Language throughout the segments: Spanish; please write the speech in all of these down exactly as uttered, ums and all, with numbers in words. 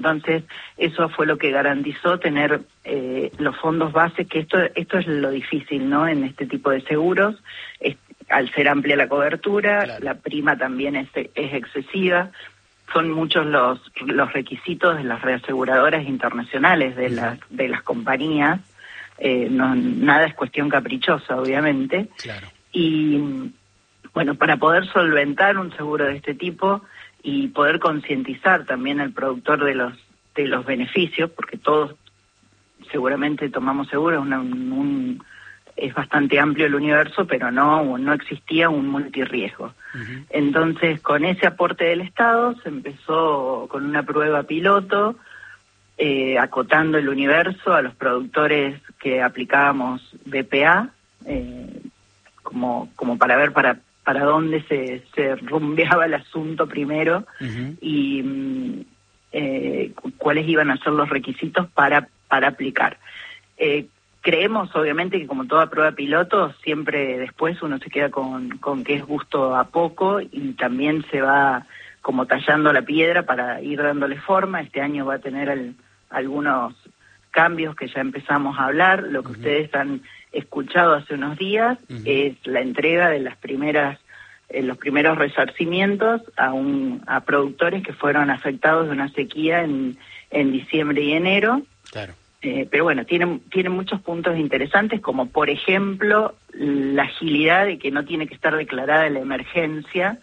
Entonces, eso fue lo que garantizó tener eh, los fondos base, que esto esto es lo difícil, ¿no? En este tipo de seguros, es, al ser amplia la cobertura, claro. La prima también es, es excesiva, son muchos los los requisitos de las reaseguradoras internacionales, de, uh-huh. las, de las compañías, eh, no, nada es cuestión caprichosa, obviamente, claro. Y bueno, para poder solventar un seguro de este tipo y poder concientizar también al productor de los de los beneficios, porque todos seguramente tomamos seguros, una, un, un, es bastante amplio el universo, pero no no existía un multirriesgo. Uh-huh. Entonces, con ese aporte del Estado se empezó con una prueba piloto, eh, acotando el universo a los productores que aplicábamos B P A, eh, como como para ver para para dónde se, se rumbeaba el asunto primero, uh-huh. y eh, cuáles iban a ser los requisitos para, para aplicar. Eh, creemos, obviamente, que como toda prueba piloto, siempre después uno se queda con, con que es gusto a poco y también se va como tallando la piedra para ir dándole forma. Este año va a tener el, algunos cambios que ya empezamos a hablar. Lo que uh-huh. ustedes han escuchado hace unos días uh-huh. es la entrega de las primeras eh, los primeros resarcimientos a un a productores que fueron afectados de una sequía en en diciembre y enero. Claro. Eh, pero bueno, tiene tiene muchos puntos interesantes, como por ejemplo la agilidad de que no tiene que estar declarada la emergencia,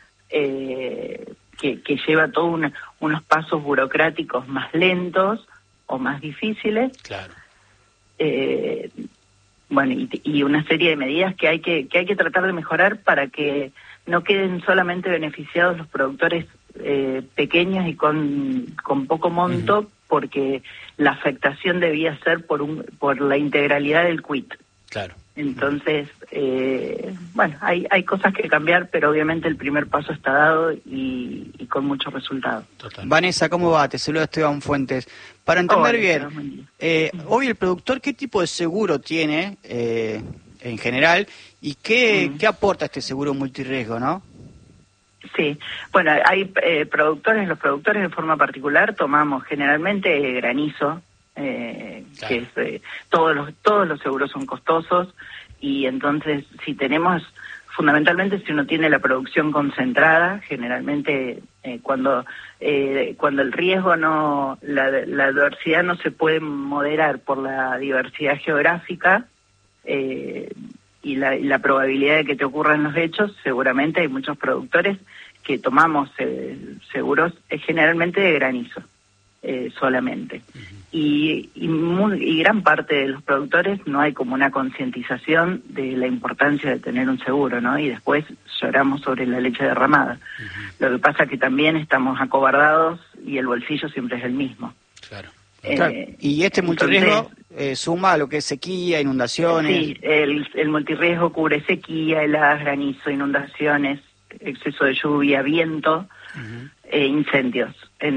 eh, que, que lleva todos una, unos pasos burocráticos más lentos o más difíciles. Claro. Eh, Bueno, y, y una serie de medidas que hay que que hay que tratar de mejorar para que no queden solamente beneficiados los productores eh, pequeños y con, con poco monto, uh-huh. porque la afectación debía ser por un por la integralidad del quit. Claro. Entonces, eh, bueno, hay hay cosas que cambiar, pero obviamente el primer paso está dado y, y con muchos resultados. Total. Vanessa, ¿cómo va? Te saluda Esteban Fuentes. Para entender Hola, bien, eh, hoy el productor, ¿qué tipo de seguro tiene eh, en general y qué, mm. qué aporta este seguro multirriesgo, no? Sí, bueno, hay eh, productores, los productores de forma particular tomamos generalmente granizo, eh, claro. que es, eh, todos los todos los seguros son costosos, y entonces si tenemos, fundamentalmente si uno tiene la producción concentrada, generalmente eh, cuando eh, cuando el riesgo no, la, la adversidad no se puede moderar por la diversidad geográfica, eh, y la, y la probabilidad de que te ocurran los hechos, seguramente hay muchos productores que tomamos eh, seguros eh, generalmente de granizo, eh, solamente. Uh-huh. Y, y, muy, y gran parte de los productores no hay como una concientización de la importancia de tener un seguro, ¿no? Y después lloramos sobre la leche derramada. Uh-huh. Lo que pasa es que también estamos acobardados y el bolsillo siempre es el mismo. Claro. Eh, claro. Y este multirriesgo eh, suma a lo que es sequía, inundaciones. Sí, el, el multirriesgo cubre sequía, heladas, granizo, inundaciones, exceso de lluvia, viento, uh-huh. e incendios.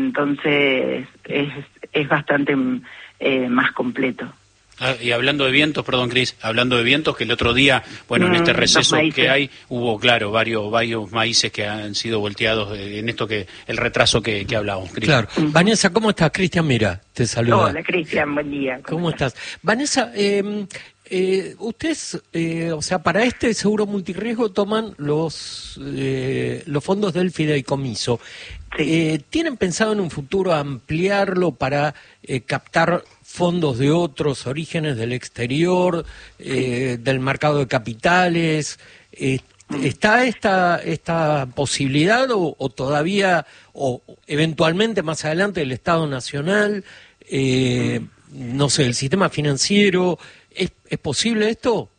Entonces es, es bastante eh, más completo. Ah, y hablando de vientos, perdón, Cris, hablando de vientos, que el otro día, bueno, en este receso que hay, hubo, claro, varios varios maíces que han sido volteados en esto que el retraso que, que hablábamos, Cris. Claro. Uh-huh. Vanessa, ¿cómo estás? Cristian Mira, te saluda. Hola, Cristian, buen día. ¿Cómo, ¿Cómo estás? estás? Vanessa, eh, eh, ustedes, eh, o sea, para este seguro multirriesgo toman los, eh, los fondos del fideicomiso. Sí. Eh, ¿Tienen pensado en un futuro ampliarlo para eh, captar fondos de otros orígenes del exterior, eh, sí. del mercado de capitales? Eh, ¿Está esta esta posibilidad o, o todavía, o eventualmente más adelante el Estado Nacional, eh, no sé, el sistema financiero? ¿Es, es posible esto?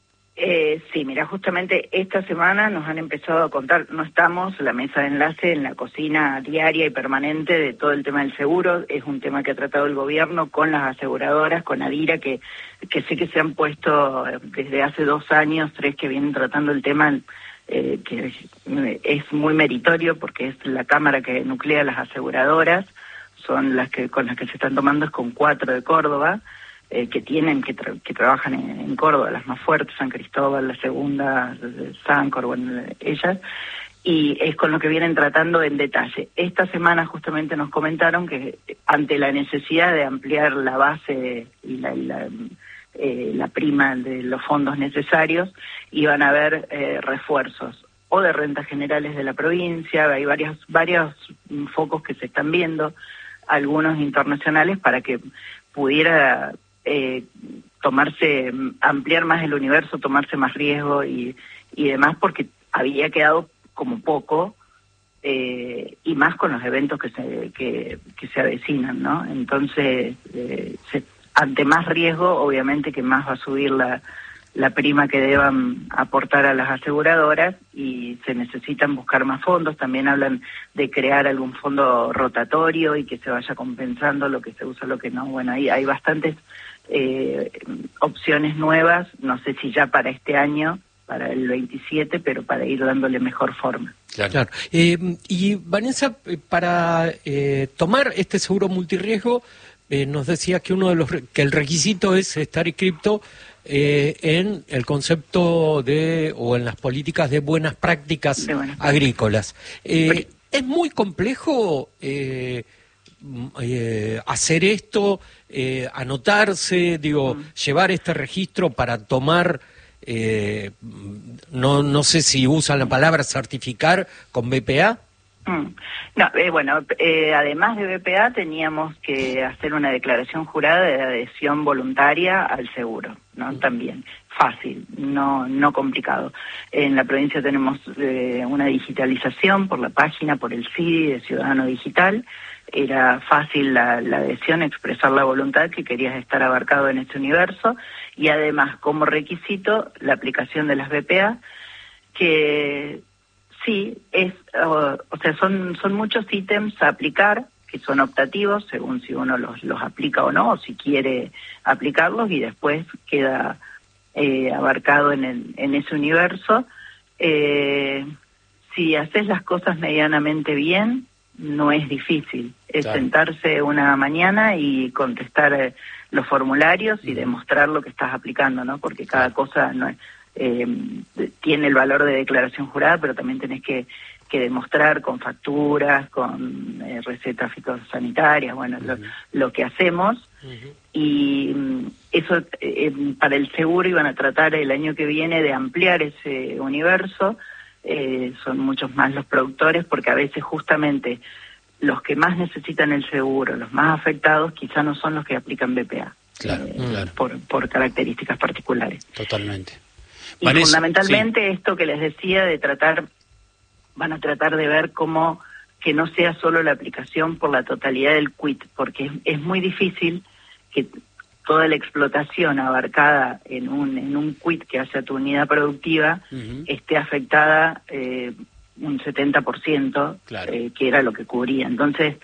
Eh, sí, mira, justamente esta semana nos han empezado a contar, no estamos, la mesa de enlace en la cocina diaria y permanente de todo el tema del seguro, es un tema que ha tratado el gobierno con las aseguradoras, con Adira, que, que sé que se han puesto desde hace dos años, tres que vienen tratando el tema, eh, que es muy meritorio porque es la cámara que nuclea las aseguradoras, son las que con las que se están tomando, es con cuatro de Córdoba, Eh, que tienen, que, tra- que trabajan en, en Córdoba, las más fuertes, San Cristóbal, la segunda, Sancor, bueno, ellas, y es con lo que vienen tratando en detalle. Esta semana justamente nos comentaron que ante la necesidad de ampliar la base y la, la, eh, la prima de los fondos necesarios, iban a haber eh, refuerzos o de rentas generales de la provincia. Hay varios, varios focos que se están viendo, algunos internacionales, para que pudiera eh, tomarse, ampliar más el universo, tomarse más riesgo y, y demás, porque había quedado como poco, eh, y más con los eventos que se que, que se avecinan, ¿no? Entonces, eh, se, ante más riesgo, obviamente que más va a subir la, la prima que deban aportar a las aseguradoras, y se necesitan buscar más fondos. También hablan de crear algún fondo rotatorio y que se vaya compensando lo que se usa, lo que no. Bueno, ahí hay bastantes eh, opciones nuevas, no sé si ya para este año, para el veintisiete, pero para ir dándole mejor forma. Claro. claro. Eh, y Vanessa, para eh, tomar este seguro multirriesgo, eh, nos decías que uno de los que el requisito es estar inscripto eh, en el concepto de o en las políticas de buenas prácticas de buenas agrícolas. Eh, es muy complejo eh, eh, hacer esto, eh, anotarse, digo, mm. llevar este registro para tomar. Eh, no no sé si usan la palabra certificar con B P A. Mm. No, eh, bueno, eh, además de B P A teníamos que hacer una declaración jurada de adhesión voluntaria al seguro, ¿no? Mm. También fácil, no no complicado. En la provincia tenemos eh, una digitalización por la página, por el C I D I de Ciudadano Digital. Era fácil la, la adhesión, expresar la voluntad que querías estar abarcado en este universo, y además como requisito la aplicación de las B P A, que sí es, o, o sea, son son muchos ítems a aplicar que son optativos según si uno los los aplica o no, o si quiere aplicarlos, y después queda eh, abarcado en el, en ese universo. Eh, si haces las cosas medianamente bien, no es difícil, es claro. sentarse una mañana y contestar eh, los formularios y demostrar lo que estás aplicando, ¿no? Porque cada cosa no es, eh, tiene el valor de declaración jurada, pero también tenés que, que demostrar con facturas, con eh, recetas fitosanitarias, bueno, uh-huh. lo, lo que hacemos. Uh-huh. Y eso eh, para el seguro iban a tratar el año que viene de ampliar ese universo. Eh, son muchos más los productores, porque a veces justamente los que más necesitan el seguro, los más afectados, quizá no son los que aplican B P A, claro, eh, claro. Por, por características particulares. Totalmente. Y Vanessa, fundamentalmente sí. Esto que les decía de tratar, van a tratar de ver cómo que no sea solo la aplicación por la totalidad del quit, porque es, es muy difícil que toda la explotación abarcada en un en un quit que hace a tu unidad productiva uh-huh. esté afectada eh, un setenta por ciento, claro. eh, que era lo que cubría. Entonces,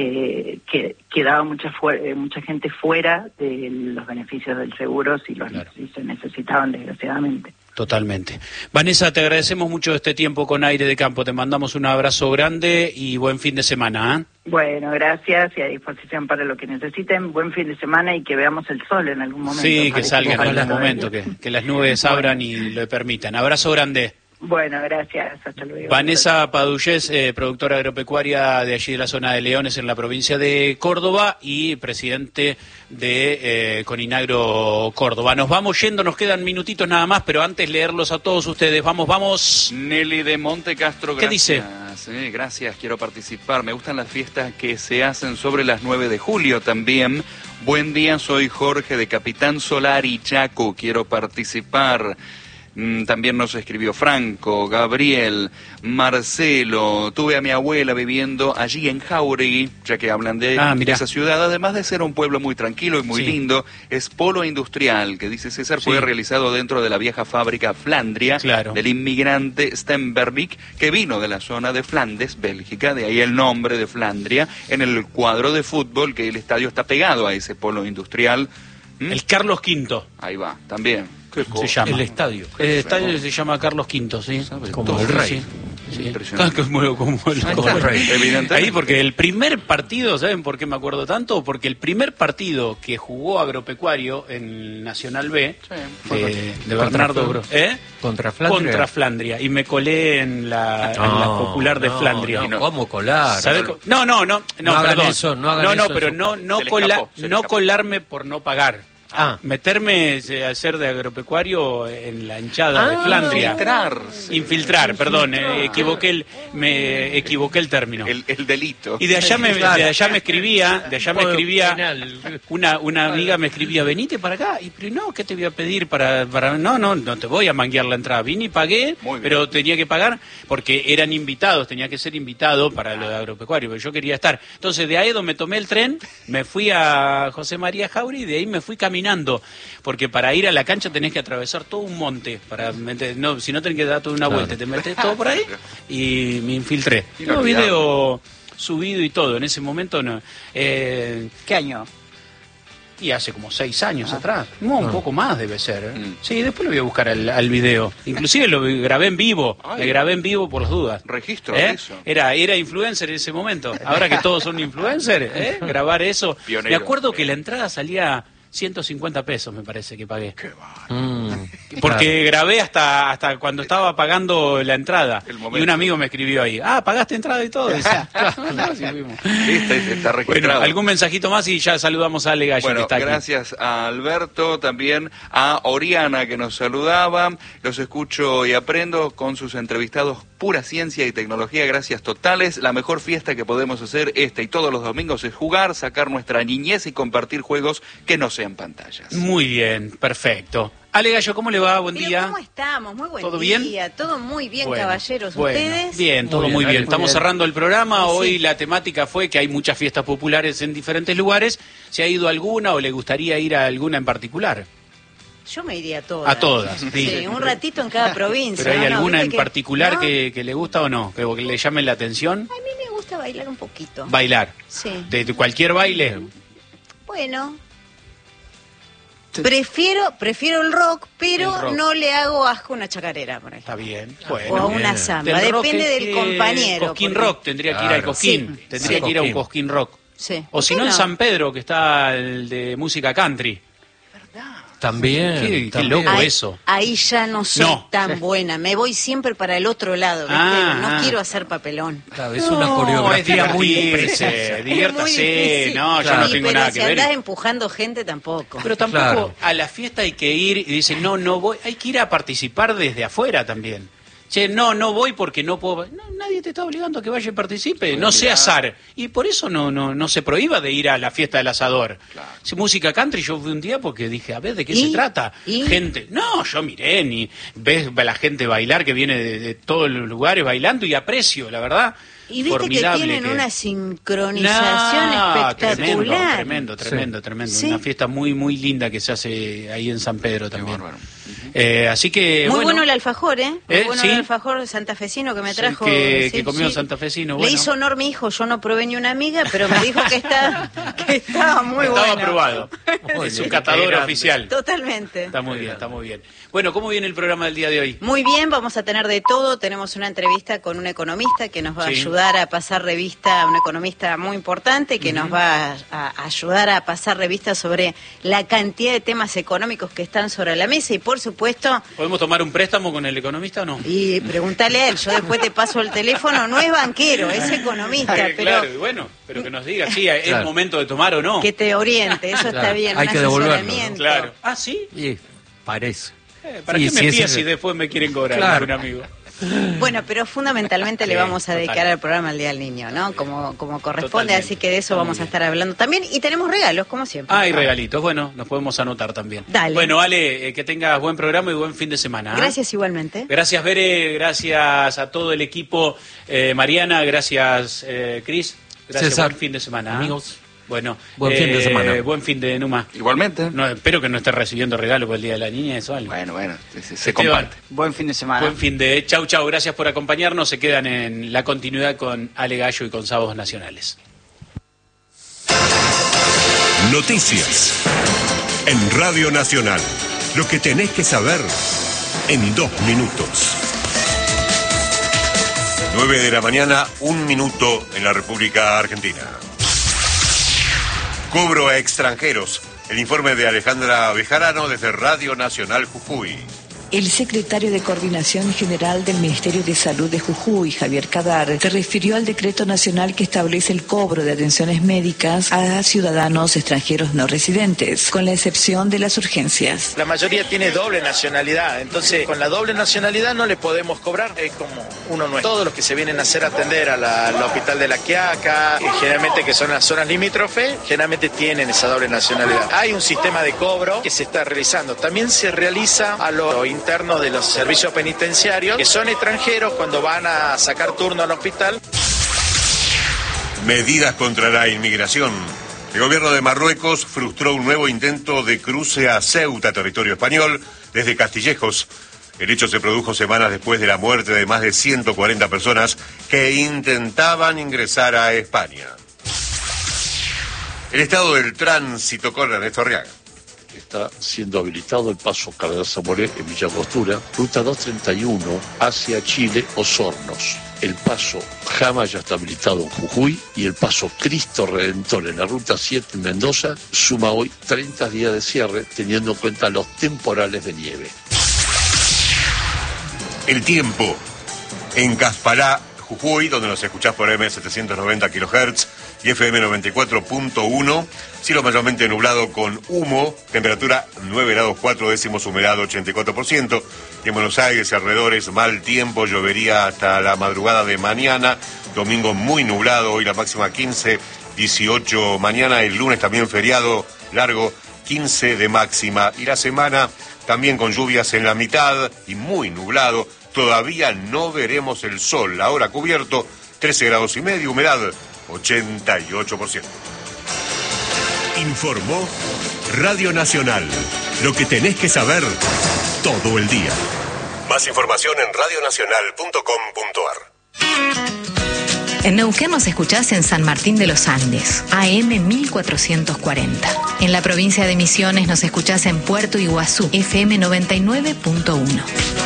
eh, que quedaba mucha fu- mucha gente fuera de los beneficios del seguro si, los, claro. si se necesitaban, desgraciadamente. Totalmente. Vanessa, te agradecemos mucho este tiempo con Aire de Campo. Te mandamos un abrazo grande y buen fin de semana. ¿eh? Bueno, gracias, y a disposición para lo que necesiten. Buen fin de semana y que veamos el sol en algún momento. Sí, que salga en algún momento, que, que las nubes abran y lo permitan. Abrazo grande. Bueno, gracias, hasta luego. Vanessa Padullés, eh, productora agropecuaria de allí de la zona de Leones, en la provincia de Córdoba, y presidente de eh, Coninagro Córdoba. Nos vamos yendo, nos quedan minutitos nada más, pero antes leerlos a todos ustedes. Vamos, vamos. Nelly de Monte Castro, gracias. ¿Qué dice? Sí, gracias, quiero participar. Me gustan las fiestas que se hacen sobre las nueve de julio también. Buen día, soy Jorge de Capitán Solari, Chaco, quiero participar. También nos escribió Franco, Gabriel, Marcelo. Tuve a mi abuela viviendo allí en Jauregui, ya que hablan de ah, esa ciudad. Además de ser un pueblo muy tranquilo y muy sí. lindo, es polo industrial, que dice César, sí. fue realizado dentro de la vieja fábrica Flandria, claro. del inmigrante Stenberg, que vino de la zona de Flandes, Bélgica, de ahí el nombre de Flandria, en el cuadro de fútbol, que el estadio está pegado a ese polo industrial. ¿Mm? El Carlos Quinto. Ahí va, también. Se llama. El estadio. El estadio se llama Carlos Quinto, sí. Como el rey. Sí. Sí. Impresionante. Como, como el Ahí está, Rey. Evidentemente. Ahí porque el primer partido, ¿saben por qué me acuerdo tanto? Porque el primer partido que jugó Agropecuario en Nacional B Sí. de, de Bernardo Gro- ¿eh? ¿Contra Flandria? Contra Flandria. Y me colé en la, en la popular de no, Flandria. no, ¿cómo colar? ¿Sabe co- No, no, no, no, No hagan perdón. eso, no hagan no, eso en pero su- no, no, Se le cola- escapó, se le no escapó. colarme por no pagar. Ah. Meterme eh, a ser de agropecuario en la hinchada de Ah, Flandria. Infiltrar. Infiltrar, perdón, eh, equivoqué el, me equivoqué el término. El, el delito. Y de allá me, de allá me escribía, de allá me Juego escribía, penal. una, una amiga me escribía, venite para acá. Y pero no, ¿qué te voy a pedir para, para, no, no, no te voy a manguear la entrada. Vine y pagué, Muy bien. pero tenía que pagar porque eran invitados, tenía que ser invitado para lo de agropecuario, pero yo quería estar. Entonces de Aedo me tomé el tren, me fui a José María Jauri y de ahí me fui caminando. Porque para ir a la cancha tenés que atravesar todo un monte. Para meter- no, si no tenés que dar toda una Claro. vuelta, te metes todo por ahí y me infiltré. Tengo Inolvidable. video subido y todo. En ese momento no. Eh, ¿Qué año? y hace como seis años atrás. No, un Ah. poco más debe ser. ¿eh? Mm. Sí, después lo voy a buscar al, al video. Inclusive lo grabé en vivo. Ay. Me grabé en vivo por las dudas. Registro ¿Eh? de eso. Era, era influencer en ese momento. Ahora que todos son influencers, ¿eh? Grabar eso. Pionero. Me acuerdo que la entrada salía ciento cincuenta pesos, me parece que pagué. Qué va. Mm, Porque grabé hasta hasta cuando estaba pagando la entrada. El momento. Y un amigo me escribió ahí, ah, ¿pagaste entrada y todo? Dice, "Claro, sí, fuimos". Está, está registrado. Bueno, algún mensajito más y ya saludamos a Ale Gallo, que Bueno, está aquí. gracias a Alberto, también a Oriana que nos saludaba. Los escucho y aprendo con sus entrevistados. Pura ciencia y tecnología, gracias totales. La mejor fiesta que podemos hacer este y todos los domingos es jugar, sacar nuestra niñez y compartir juegos que no sean pantallas. Muy bien, perfecto. Ale Gallo, ¿cómo le va? Buen Pero día. ¿cómo estamos? Muy buen ¿Todo día. bien? Todo muy bien, Bueno, caballeros. bueno, ¿Ustedes? Bien, todo Muy muy bien, bien. muy Estamos bien. cerrando el programa. Sí. Hoy la temática fue que hay muchas fiestas populares en diferentes lugares. ¿Se ha ido a alguna o le gustaría ir a alguna en particular? Yo me iría a todas. A todas, Sí, dice. un ratito en cada provincia. ¿Pero hay ¿no? ¿No? alguna ¿Viste en que- particular ¿no? que, que le gusta o no? Que, que le llame la atención. A mí me gusta bailar un poquito. Bailar. Sí. De, de cualquier baile. Bueno. Prefiero, prefiero el rock, pero El rock. no le hago asco a una chacarera, por ejemplo. Está bien. O a Bueno. una bien. samba. Del rock, Depende ¿qué- del qué- compañero. Cosquín porque- Rock, tendría que ir al Claro. Cosquín. Sí, Tendría sí. que ir a un Cosquín. Cosquín Rock. Sí. O si ¿Por no, qué en San Pedro, que está el de música country. También. Qué- qué también. loco Ahí, eso. ahí ya no soy No. tan buena. Me voy siempre para el otro lado, ¿viste? Ah, no ah. quiero hacer papelón. Claro, es una coreografía es muy divertirse, precisa. Es muy diviértase. difícil. No, yo Claro. no Sí, tengo pero nada si que ver. andás empujando gente tampoco. Pero tampoco Claro. a la fiesta hay que ir y dicen, no, no voy. Hay que ir a participar desde afuera también. Che, no, no voy porque no puedo. No, nadie te está obligando a que vaya y participe. No sea azar. Y por eso no, no, no se prohíba de ir a la fiesta del asador. Claro. Si música country, yo fui un día porque dije, a ver, ¿de qué ¿Y? se trata? ¿Y? Gente, no, yo miré, ni ves a la gente bailar que viene de, de todos los lugares bailando y aprecio, la verdad. Y viste que formidable tienen que- una sincronización No, espectacular. Tremendo, tremendo, tremendo, tremendo. Sí. Una fiesta muy, muy linda que se hace ahí en San Pedro Qué también. bárbaro. Eh, así que, Muy bueno, bueno el alfajor, ¿eh? Muy ¿Eh? bueno ¿Sí? el alfajor santafesino que me Sí, trajo. que- sí, que comió sí. santafesino, Le bueno. hizo honor mi hijo, yo no probé ni una amiga, pero me dijo que, está, que estaba muy estaba bueno. aprobado. Muy Es bien, un catador qué grande. oficial. Totalmente. Está muy bien, está muy bien. Bueno, ¿cómo viene el programa del día de hoy? Muy bien, vamos a tener de todo. Tenemos una entrevista con un economista que nos va a Sí. ayudar a pasar revista, un economista muy importante que nos va a, a ayudar a pasar revista sobre la cantidad de temas económicos que están sobre la mesa y por supuesto, ¿Podemos tomar un préstamo con el economista o no? y pregúntale a él, yo después te paso el teléfono, no es banquero, es economista, Eh, pero claro, y bueno, pero que nos diga, sí, es Claro. momento de tomar o no. que te oriente, eso está Claro, bien, hay un que devolverlo, ¿no? asesoramiento. Claro. Ah, sí. Y parece. Eh, ¿Para Sí, qué me sí, pías ese- si después me quieren cobrar Claro. un amigo? Bueno, pero fundamentalmente le Sí, vamos a dedicar total. al programa al Día del Niño, ¿no? Como, como corresponde, Totalmente. así que de eso Está muy vamos a bien. estar hablando también. Y tenemos regalos, como siempre. Ah, y regalitos. Bueno, nos podemos anotar también. Dale. Bueno, Ale, eh, que tengas buen programa y buen fin de semana. ¿ah? Gracias igualmente. Gracias, Bere. Gracias a todo el equipo. Eh, Mariana, gracias, eh, Cris. Gracias, César, buen fin de semana. ¿ah? amigos. Bueno, Buen fin de eh, semana. Buen fin de Numa. Igualmente. No, espero que no esté recibiendo regalo por el Día de la Niña, eso algo. Bueno, bueno, se, se- se Esteban, comparte. Buen fin de semana. Buen fin de. Chau, chau. Gracias por acompañarnos. Se quedan en la continuidad con Ale Gallo y con Sábados Nacionales. Noticias. En Radio Nacional. Lo que tenés que saber en dos minutos. nueve de la mañana, un minuto en la República Argentina. Cobro a extranjeros. El informe de Alejandra Bejarano desde Radio Nacional Jujuy. El secretario de Coordinación General del Ministerio de Salud de Jujuy, Javier Cadar, se refirió al decreto nacional que establece el cobro de atenciones médicas a ciudadanos extranjeros no residentes, con la excepción de las urgencias. La mayoría tiene doble nacionalidad, entonces con la doble nacionalidad no le podemos cobrar, es como uno nuestro. Todos los que se vienen a hacer atender a la, al hospital de La Quiaca, generalmente que son las zonas limítrofes, generalmente tienen esa doble nacionalidad. Hay un sistema de cobro que se está realizando. También se realiza a los internos de los servicios penitenciarios que son extranjeros cuando van a sacar turno al hospital. Medidas contra la inmigración. El gobierno de Marruecos frustró un nuevo intento de cruce a Ceuta, territorio español, desde Castillejos. El hecho se produjo semanas después de la muerte de más de ciento cuarenta personas que intentaban ingresar a España. El estado del tránsito con Ernesto Arriaga. Está siendo habilitado el paso Cardenal Zamoré en Villa Angostura, ruta doscientos treinta y uno hacia Chile, Osornos. El paso Jama ya está habilitado en Jujuy y el paso Cristo Redentor en la ruta siete en Mendoza suma hoy treinta días de cierre teniendo en cuenta los temporales de nieve. El tiempo en Caspalá, Jujuy, donde nos escuchás por eme setecientos noventa kilohertz y efe eme noventa y cuatro punto uno, cielo mayormente nublado con humo, temperatura nueve grados cuatro décimos, humedad ochenta y cuatro por ciento. Y en Buenos Aires y alrededores, mal tiempo, llovería hasta la madrugada de mañana, domingo muy nublado, hoy la máxima quince, dieciocho mañana, el lunes también feriado largo, quince de máxima, y la semana también con lluvias en la mitad y muy nublado. Todavía no veremos el sol, ahora cubierto, trece grados y medio, humedad ochenta y ocho por ciento. Informó Radio Nacional. Lo que tenés que saber todo el día. Más información en radio nacional punto com punto ar. En Neuquén nos escuchás en San Martín de los Andes, A M mil cuatrocientos cuarenta. En la provincia de Misiones nos escuchás en Puerto Iguazú, efe eme noventa y nueve punto uno.